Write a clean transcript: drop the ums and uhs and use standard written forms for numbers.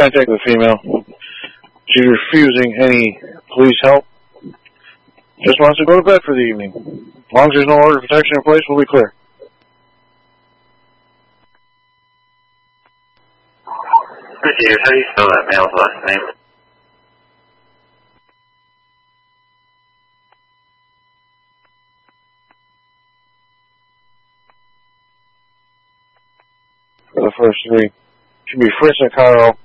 contact the female. She's refusing any police help. Just wants to go to bed for the evening. As long as there's no order of protection in place, we'll be clear. Procedures, how do you spell that male's last name? For the first three. Should be Fritz and Carl.